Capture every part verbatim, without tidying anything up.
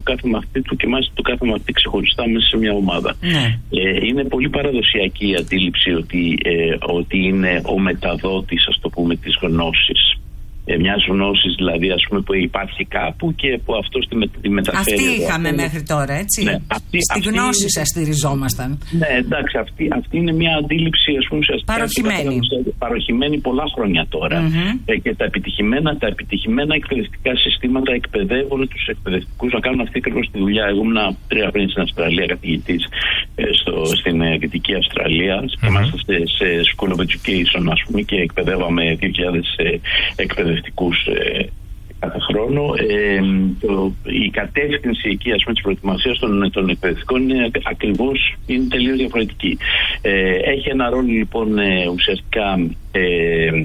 κάθε μαθητή του και μάλιστα του κάθε μαθητή ξεχωριστά μέσα σε μια ομάδα. Ναι. Ε, είναι πολύ παραδοσιακή η αντίληψη ότι, ε, ότι είναι ο μεταδότης, ας το πούμε, της γνώσης. Ε, μιας γνώσης δηλαδή, ας πούμε, που υπάρχει κάπου και που αυτό τη, τη μεταφέρει. Αυτή είχαμε εδώ, μέχρι τώρα, έτσι. Ναι, αυτή, Στη αυτή γνώση είναι, σας στηριζόμασταν. Ναι, εντάξει, αυτή, αυτή είναι μια αντίληψη, ας πούμε, παροχημένη. παροχημένη πολλά χρόνια τώρα. Mm-hmm. Ε, και τα επιτυχημένα, τα επιτυχημένα εκπαιδευτικά συστήματα εκπαιδεύουν τους εκπαιδευτικούς να κάνουν αυτή ακριβώς τη δουλειά. Εγώ ήμουν τρία πριν στην Αυστραλία καθηγητής ε, στο, στην ε, Δυτική Αυστραλία. Mm-hmm. Και μάλιστα σε, σε School of Education, ας πούμε, και εκπαιδεύαμε δύο χιλιάδες ε, εκπαιδευτικούς Ε, κάθε χρόνο. Ε, το, η κατεύθυνση εκεί, ας πούμε, της προετοιμασίας των, των εκπαιδευτικών είναι ακριβώς, είναι τελείως διαφορετική. Ε, έχει ένα ρόλο λοιπόν ε, ουσιαστικά ε,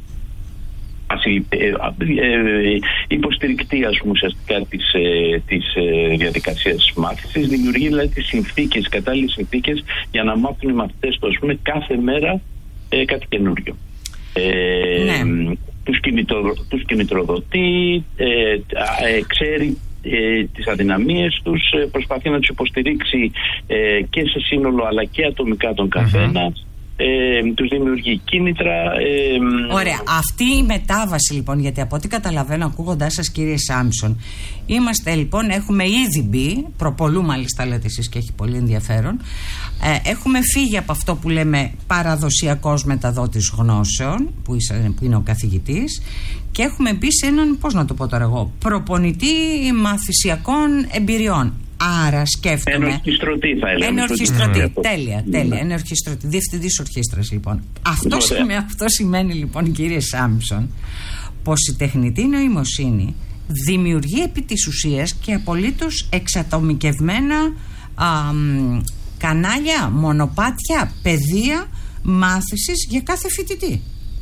ασυ, ε, ε, υποστηρικτή, ας πούμε, ουσιαστικά της, ε, της ε, διαδικασίας μάθησης, δημιουργεί δηλαδή τις συνθήκες, κατάλληλες συνθήκες για να μάθουν οι μαθητές του, ας πούμε, κάθε μέρα ε, κάτι καινούριο. Ε, ναι. Τους, κινητρο, τους κινητροδοτεί, ε, ε, ξέρει ε, τις αδυναμίες τους, ε, προσπαθεί να τους υποστηρίξει ε, και σε σύνολο αλλά και ατομικά τον καθένα. Mm-hmm. Ε, τους δημιουργεί κίνητρα. Ε, Ωραία. Αυτή η μετάβαση λοιπόν, γιατί από ό,τι καταλαβαίνω ακούγοντάς σας, κύριε Σάμψον, είμαστε λοιπόν, έχουμε ήδη μπει, προπολού μάλιστα λέτε εσείς και έχει πολύ ενδιαφέρον, ε, έχουμε φύγει από αυτό που λέμε παραδοσιακός μεταδότης γνώσεων, που, είσαι, που είναι ο καθηγητής, και έχουμε μπει σε έναν, πώς να το πω τώρα εγώ, προπονητή μαθησιακών εμπειριών. Άρα σκέφτομαι. Ενορχιστρωτή θα έλεγα. Ενορχιστρωτή. Τέλεια, τέλεια. Ενορχιστρωτή. Διευθυντής ορχήστρας λοιπόν. Αυτό, σημαίνει, αυτό σημαίνει λοιπόν, κύριε Σάμψον, πως η τεχνητή νοημοσύνη δημιουργεί επί της ουσίας και απολύτως εξατομικευμένα α, μ, κανάλια, μονοπάτια, πεδία μάθησης για κάθε φοιτητή.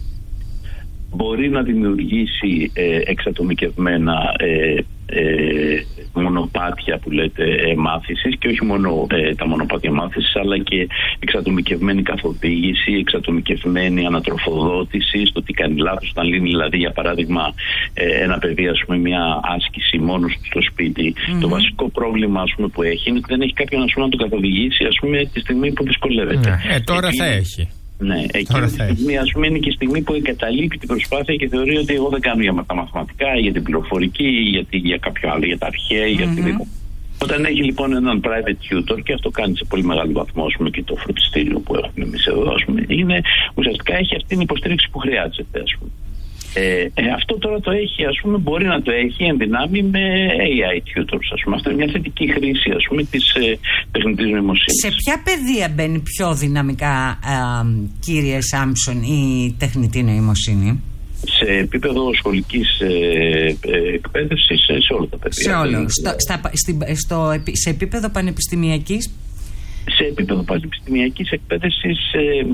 Μπορεί να δημιουργήσει ε, εξατομικευμένα ε, ε, μονοπάτια που λέτε ε, μάθησης, και όχι μόνο ε, τα μονοπάτια μάθησης, αλλά και εξατομικευμένη καθοδήγηση, εξατομικευμένη ανατροφοδότηση στο τι κάνει λάθος, όταν λύνει δηλαδή για παράδειγμα ε, ένα παιδί, ας πούμε, μια άσκηση μόνος του στο σπίτι. Mm-hmm. Το βασικό πρόβλημα, ας πούμε, που έχει είναι ότι δεν έχει κάποιον, ας πούμε, να τον καθοδηγήσει, ας πούμε, τη στιγμή που δυσκολεύεται. Ναι. Ε, τώρα Εκεί... θα έχει. Ναι, εκείνη τη στιγμή, ας πούμε, είναι και η στιγμή που εγκαταλείπει την προσπάθεια και θεωρεί ότι εγώ δεν κάνω για τα μαθηματικά, για την πληροφορική, για, τη, για κάποιο άλλο, για τα αρχαία, mm-hmm. για την... Όταν έχει λοιπόν έναν private tutor, και αυτό κάνει σε πολύ μεγάλο βαθμό, ας πούμε, και το φροντιστήριο που έχουμε εμείς εδώ, ας πούμε, είναι, ουσιαστικά έχει αυτή την υποστήριξη που χρειάζεται, ας πούμε. Ε, ε, αυτό τώρα το έχει, ας πούμε, μπορεί να το έχει εν δυνάμει με έι άι tutors, ας πούμε. Αυτό είναι μια θετική χρήση, ας πούμε, της ε, τεχνητής νοημοσύνης. Σε ποια πεδία μπαίνει πιο δυναμικά, ε, κύριε Σάμψον, η τεχνητή νοημοσύνη? Σε επίπεδο σχολικής ε, ε, εκπαίδευσης, σε, σε όλα τα πεδία. Σε όλο. Στο, στα, στη, στο, σε επίπεδο πανεπιστημιακής? Σε επίπεδο πανεπιστημιακής εκπαίδευσης ε,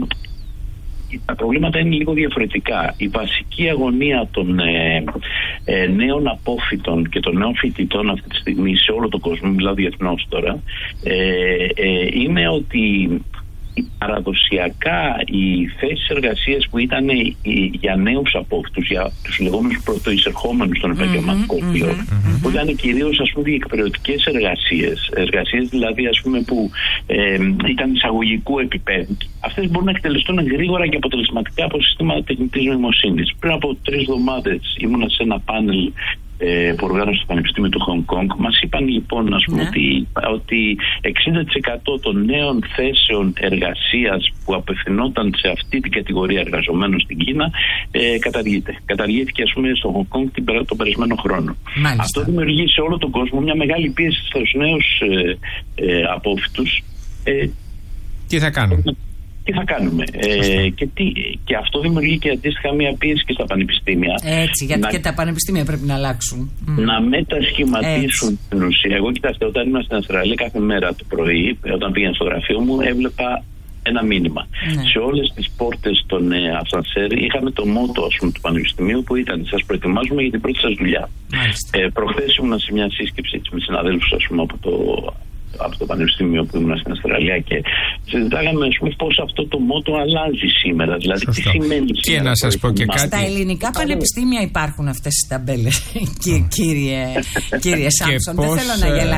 τα προβλήματα είναι λίγο διαφορετικά. Η βασική αγωνία των ε, ε, νέων απόφοιτων και των νέων φοιτητών αυτή τη στιγμή σε όλο τον κόσμο, μιλάω διεθνώς τώρα, ε, ε, είναι ότι παραδοσιακά οι θέσεις εργασίας που ήταν για νέους απόφοιτους, για τους λεγόμενους πρωτοεισερχόμενους στον επαγγελματικό mm-hmm, βίο, mm-hmm. που ήταν κυρίως, ας πούμε, οι εκπαιδευτικές εργασίες, εργασίες δηλαδή, ας πούμε, που ε, ήταν εισαγωγικού επίπεδου. Αυτές μπορούν να εκτελεστούν γρήγορα και αποτελεσματικά από συστήματα τεχνητής νοημοσύνης. Πριν από τρεις εβδομάδες ήμουνα σε ένα πάνελ που οργάνωσε στο Πανεπιστήμιο του Χονγκ Κονγκ. Μας είπαν λοιπόν, ας πούμε, ναι. ότι, ότι εξήντα τοις εκατό των νέων θέσεων εργασίας που απευθυνόταν σε αυτή την κατηγορία εργαζομένων στην Κίνα ε, καταργείται. Καταργήθηκε, ας πούμε, στο Χονγκ Κονγκ τον περασμένο χρόνο. Μάλιστα. Αυτό δημιουργεί σε όλο τον κόσμο μια μεγάλη πίεση στους νέους ε, ε, απόφοιτους. Ε, Τι θα κάνουν? Τι θα κάνουμε. Ε, και, τι, και αυτό δημιουργεί και αντίστοιχα μια πίεση και στα πανεπιστήμια. Έτσι, γιατί να, και τα πανεπιστήμια πρέπει να αλλάξουν. Να μετασχηματίσουν την ουσία. Εγώ, κοιτάξτε, όταν ήμουν στην Αυστραλία κάθε μέρα το πρωί, όταν πήγαινα στο γραφείο μου, έβλεπα ένα μήνυμα. Ναι. Σε όλες τις πόρτες των ε, ασανσέρ είχαμε το μότο, ας πούμε, του πανεπιστημίου που ήταν: σας προετοιμάζουμε για την πρώτη σας δουλειά. Ε, προχθές ήμουν σε μια σύσκεψη με συναδέλφους, ας πούμε, από το από το πανεπιστήμιο που ήμουν στην Αυστραλία και συζητάγαμε, ας πούμε, πώς αυτό το μότο αλλάζει σήμερα. Δηλαδή, σωστό. Τι σημαίνει και σήμερα. Να σας πω και κάτι. Στα ελληνικά πανεπιστήμια υπάρχουν αυτές τις ταμπέλες, κύριε, κύριε Σάμψον. Δεν θέλω να γελάσετε.